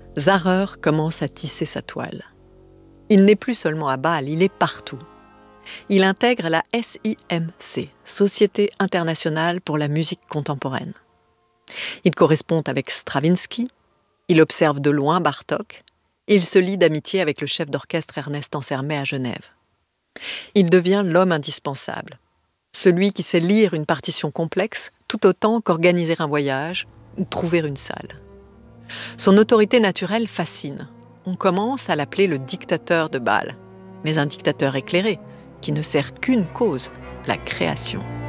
Zahrer commence à tisser sa toile. Il n'est plus seulement à Bâle, il est partout. Il intègre la SIMC, Société internationale pour la musique contemporaine. Il correspond avec Stravinsky, il observe de loin Bartók, il se lie d'amitié avec le chef d'orchestre Ernest Ansermet à Genève. Il devient l'homme indispensable, celui qui sait lire une partition complexe tout autant qu'organiser un voyage ou trouver une salle. Son autorité naturelle fascine. On commence à l'appeler le dictateur de Bâle, mais un dictateur éclairé, qui ne sert qu'une cause, la création.